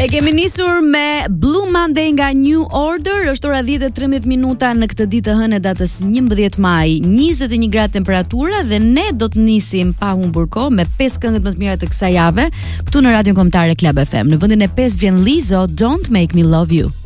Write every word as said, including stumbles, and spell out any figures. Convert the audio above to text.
E kemi nisur me Blue Monday nga New Order. Është ora dhjetë e tridhjet minuta në këtë ditë të hënë datës njëmbëdhjetë maj, njëzet e një gradë temperatura dhe ne do të nisim pa humbur kohë me pesë këngët më të mira të kësaj jave këtu në Radion Kombëtare Club F M. Në vendin e pesë vjen Lizzo, Don't Make Me Love You.